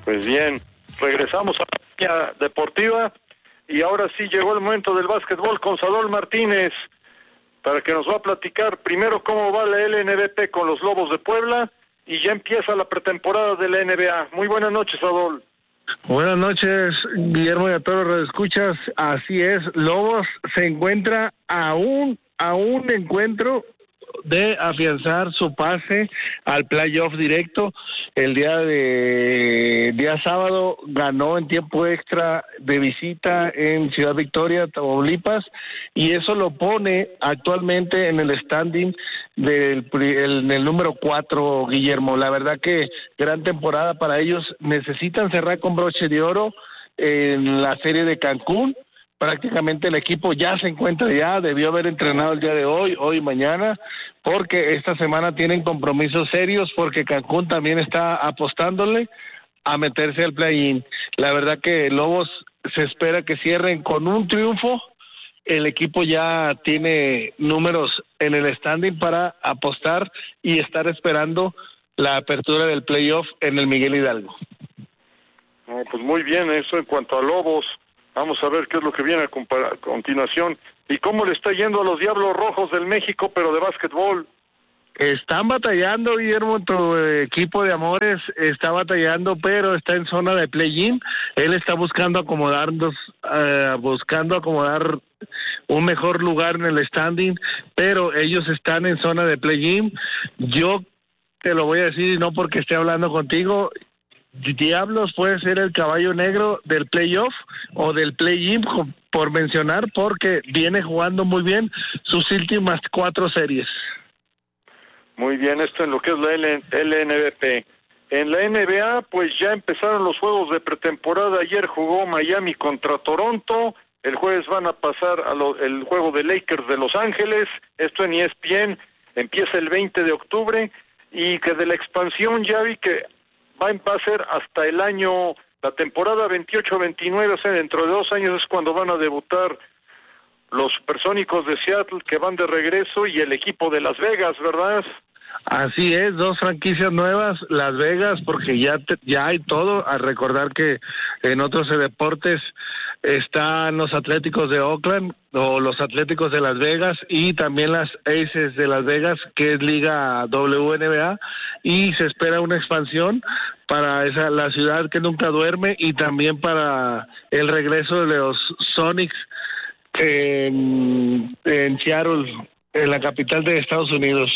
Pues bien, regresamos a la línea deportiva y ahora sí llegó el momento del básquetbol con Sadol Martínez para que nos va a platicar primero cómo va la LNBP con los Lobos de Puebla y ya empieza la pretemporada de la NBA. Muy buenas noches, Sadol. Buenas noches, Guillermo, y a todos los escuchas. Así es, Lobos se encuentra a un encuentro de afianzar su pase al playoff directo. El día sábado ganó en tiempo extra de visita en Ciudad Victoria, Tamaulipas, y eso lo pone actualmente en el standing del número 4, Guillermo. La verdad que gran temporada para ellos. Necesitan cerrar con broche de oro en la serie de Cancún. Prácticamente el equipo ya se encuentra debió haber entrenado el día de hoy y mañana, porque esta semana tienen compromisos serios, porque Cancún también está apostándole a meterse al play-in. La verdad que Lobos se espera que cierren con un triunfo. El equipo ya tiene números en el standing para apostar y estar esperando la apertura del playoff en el Miguel Hidalgo. Pues muy bien, eso en cuanto a Lobos. Vamos a ver qué es lo que viene a continuación. ¿Y cómo le está yendo a los Diablos Rojos del México, pero de básquetbol? Están batallando, Guillermo, tu equipo de Amores está batallando, pero está en zona de play-in. Él está buscando acomodar un mejor lugar en el standing, pero ellos están en zona de play-in. Yo te lo voy a decir, no porque esté hablando contigo, Diablos puede ser el caballo negro del playoff o del play-in, por mencionar, porque viene jugando muy bien sus últimas 4 series. Muy bien, esto en lo que es la LNBP. En la NBA, pues ya empezaron los juegos de pretemporada. Ayer jugó Miami contra Toronto. El jueves van a pasar el juego de Lakers de Los Ángeles. Esto en ESPN. Empieza el 20 de octubre. Y que de la expansión ya vi que va a ser hasta el año, la temporada 28-29, o sea, dentro de 2 años es cuando van a debutar los Supersónicos de Seattle, que van de regreso, y el equipo de Las Vegas, ¿verdad? Así es, 2 franquicias nuevas, Las Vegas, porque ya hay todo. A recordar que en otros deportes están los Atléticos de Oakland o los Atléticos de Las Vegas, y también las Aces de Las Vegas, que es Liga WNBA, y se espera una expansión para la ciudad que nunca duerme, y también para el regreso de los Sonics en Seattle, en la capital de Estados Unidos.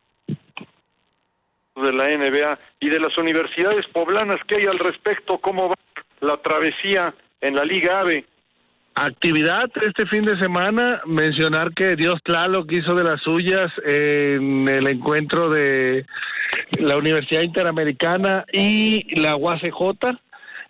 De la NBA y de las universidades poblanas, ¿qué hay al respecto? ¿Cómo va la travesía en la Liga AVE? Actividad este fin de semana. Mencionar que Dios Tlaloc hizo de las suyas en el encuentro de la Universidad Interamericana y la UACJ,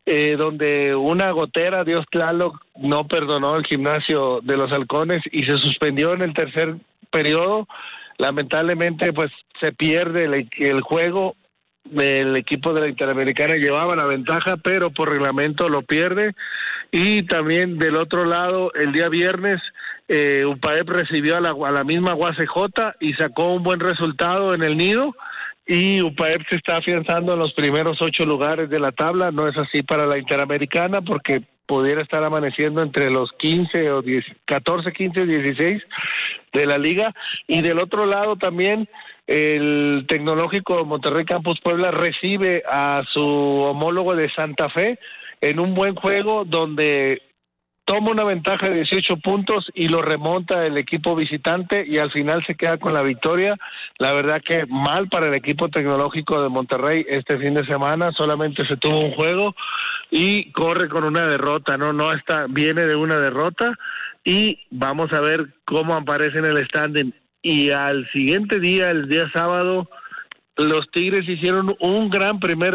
donde una gotera, Dios Tlaloc, no perdonó el gimnasio de los Halcones y se suspendió en el tercer periodo. Lamentablemente, pues se pierde el juego. El equipo de la Interamericana llevaba la ventaja, pero por reglamento lo pierde. Y también del otro lado, el día viernes, UPAEP recibió a la misma UACJ y sacó un buen resultado en el nido, y UPAEP se está afianzando en los primeros 8 lugares de la tabla. No es así para la Interamericana, porque pudiera estar amaneciendo entre los 15 o 14, 15, 16 de la liga. Y del otro lado también, el Tecnológico Monterrey Campus Puebla recibe a su homólogo de Santa Fe en un buen juego donde toma una ventaja de 18 puntos y lo remonta el equipo visitante, y al final se queda con la victoria. La verdad que mal para el equipo tecnológico de Monterrey este fin de semana. Solamente se tuvo un juego y corre con una derrota, viene de una derrota, y vamos a ver cómo aparece en el standing. Y al siguiente día, el día sábado, los Tigres hicieron un gran primer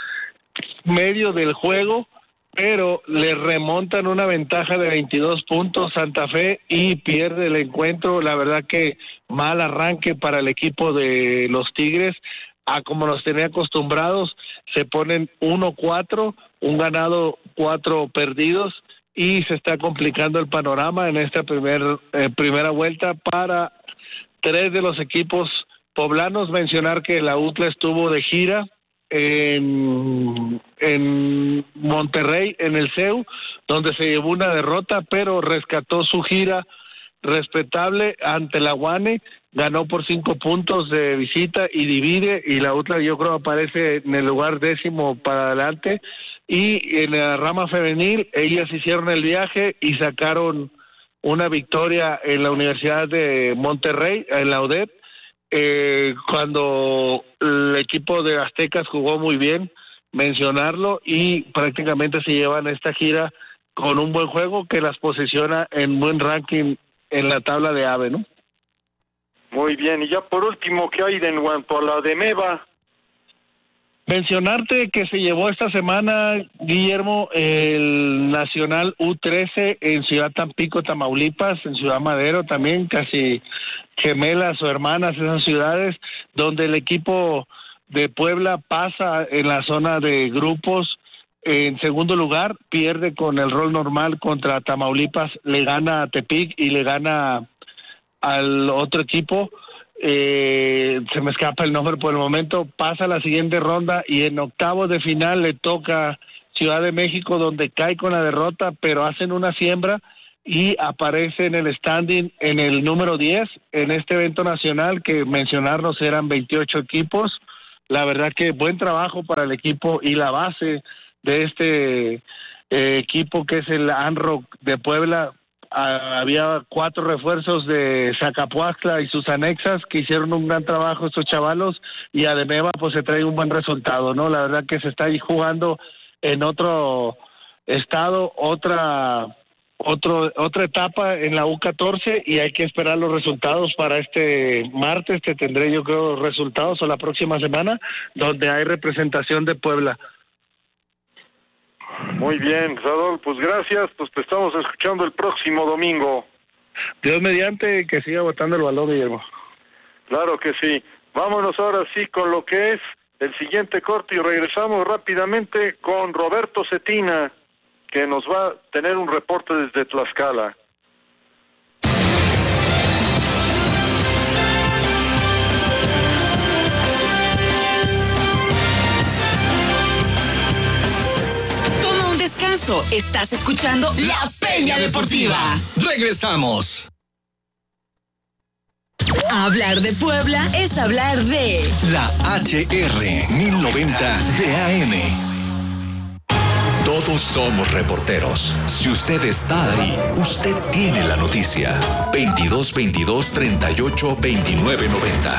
medio del juego, pero le remontan una ventaja de 22 puntos Santa Fe y pierde el encuentro. La verdad que mal arranque para el equipo de los Tigres. A como nos tenía acostumbrados, se ponen 1-4, un ganado, 4 perdidos, y se está complicando el panorama en esta primera vuelta para 3 de los equipos poblanos. Mencionar que la UTLA estuvo de gira en Monterrey, en el CEU, donde se llevó una derrota, pero rescató su gira respetable ante la UANE, ganó por 5 puntos de visita y divide, y la otra yo creo aparece en el lugar 10º para adelante. Y en la rama femenil ellas hicieron el viaje y sacaron una victoria en la Universidad de Monterrey, en la UDEP, cuando el equipo de Aztecas jugó muy bien, mencionarlo, y prácticamente se llevan esta gira con un buen juego que las posiciona en buen ranking en la tabla de AVE, ¿no? Muy bien, y ya por último, ¿qué hay en cuanto a la de MEVA? Mencionarte que se llevó esta semana, Guillermo, el Nacional U13 en Ciudad Tampico, Tamaulipas, en Ciudad Madero también, casi gemelas o hermanas esas ciudades, donde el equipo de Puebla pasa en la zona de grupos en segundo lugar, pierde con el rol normal contra Tamaulipas, le gana a Tepic y le gana al otro equipo. Se me escapa el nombre por el momento, pasa a la siguiente ronda y en octavos de final le toca Ciudad de México, donde cae con la derrota, pero hacen una siembra y aparece en el standing en el número 10 en este evento nacional, que mencionarnos eran 28 equipos. La verdad que buen trabajo para el equipo y la base de este equipo, que es el ANROC de Puebla. Había 4 refuerzos de Zacapuaxtla y sus anexas que hicieron un gran trabajo estos chavalos, y a de MEVA pues se trae un buen resultado, ¿no? La verdad que se está ahí jugando en otro estado, otra etapa en la U14, y hay que esperar los resultados para este martes, que tendré yo creo resultados, o la próxima semana, donde hay representación de Puebla. Muy bien, Sadol, pues gracias, pues te estamos escuchando el próximo domingo. Dios mediante, que siga botando el balón, Guillermo. Claro que sí. Vámonos ahora sí con lo que es el siguiente corte y regresamos rápidamente con Roberto Cetina, que nos va a tener un reporte desde Tlaxcala. Descanso. Estás escuchando La Peña Deportiva. Regresamos. Hablar de Puebla es hablar de La HR 1090 de AM. Todos somos reporteros. Si usted está ahí, usted tiene la noticia. 2222 38 29 90.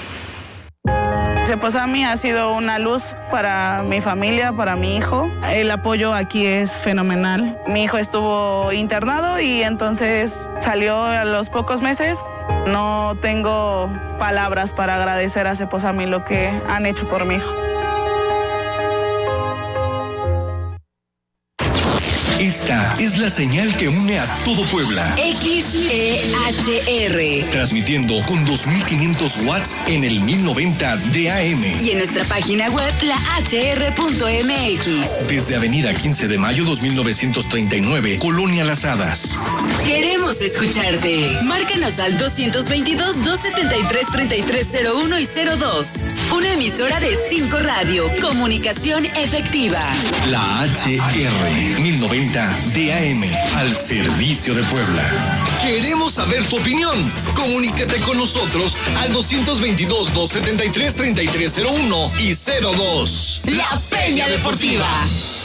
Ceposami ha sido una luz para mi familia, para mi hijo. El apoyo aquí es fenomenal. Mi hijo estuvo internado y entonces salió a los pocos meses. No tengo palabras para agradecer a Ceposami lo que han hecho por mi hijo. Esta es la señal que une a todo Puebla. XEHR. Transmitiendo con 2500 watts en el 1090 de AM. Y en nuestra página web, lahr.mx. Desde Avenida 15 de Mayo 2939, Colonia Las Hadas. Queremos escucharte. Márcanos al 222-273-3301 y 02. Una emisora de 5 Radio. Comunicación efectiva. La HR 1090 de AM, al servicio de Puebla. Queremos saber tu opinión. Comunícate con nosotros al 222-273-3301 y 02. La Peña Deportiva.